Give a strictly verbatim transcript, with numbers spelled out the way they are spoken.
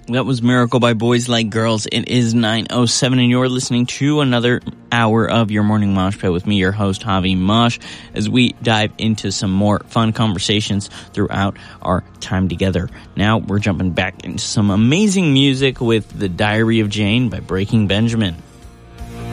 That was Miracle by Boys Like Girls. It is nine oh seven, and you're listening to another hour of your Morning Mosh Pit with me, your host, Javi Mosh, as we dive into some more fun conversations throughout our time together. Now, we're jumping back into some amazing music with The Diary of Jane by Breaking Benjamin.